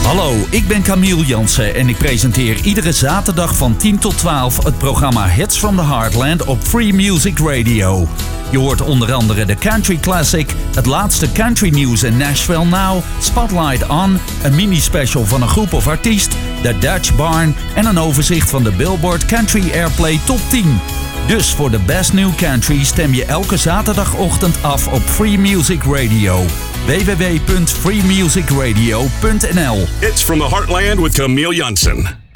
Hallo, ik ben Camille Jansen en ik presenteer iedere zaterdag van 10 tot 12 het programma Hits from the Heartland op Free Music Radio. Je hoort onder andere de Country Classic, het laatste country nieuws in Nashville Now, Spotlight On, een mini-special van een groep of artiest, de Dutch Barn en een overzicht van de Billboard Country Airplay Top 10. Dus voor de best new country stem je elke zaterdagochtend af op Free Music Radio. www.freemusicradio.nl. It's from the Heartland with Camille Jansen.